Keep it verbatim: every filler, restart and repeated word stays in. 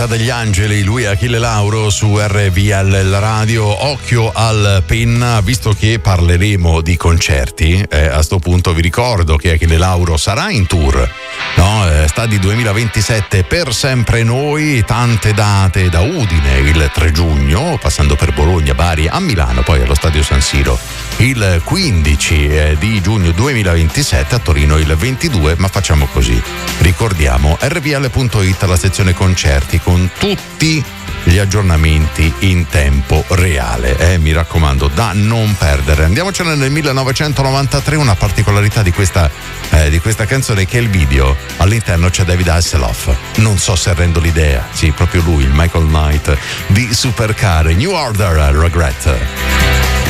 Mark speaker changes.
Speaker 1: Città degli Angeli, lui è Achille Lauro su R V L Radio. Occhio al penna, visto che parleremo di concerti, eh, a sto punto vi ricordo che Achille Lauro sarà in tour, no? Eh, Stadi duemilaventisette per sempre noi, tante date da Udine il tre giugno, passando per Bologna, Bari, a Milano, poi allo Stadio San Siro il quindici di giugno duemilaventisette, a Torino il ventidue, ma facciamo così, ricordiamo R V L punto it, la sezione concerti con tutti gli aggiornamenti in tempo reale, eh, mi raccomando, da non perdere. Andiamocene nel millenovecentonovantatré, una particolarità di questa, eh, di questa canzone che il video all'interno c'è David Hasselhoff, non so se rendo l'idea, sì, proprio lui, il Michael Knight di Supercar, New Order, Regret.